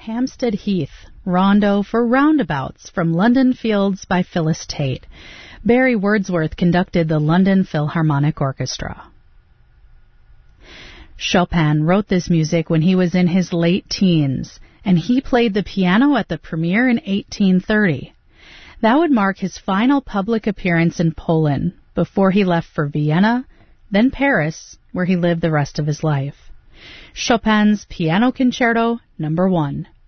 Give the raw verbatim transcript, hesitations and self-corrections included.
Hampstead Heath, Rondo for Roundabouts from London Fields by Phyllis Tate. Barry Wordsworth conducted the London Philharmonic Orchestra. Chopin wrote this music when he was in his late teens, and he played the piano at the premiere in eighteen thirty. That would mark his final public appearance in Poland before he left for Vienna, then Paris, where he lived the rest of his life. Chopin's Piano Concerto Number one.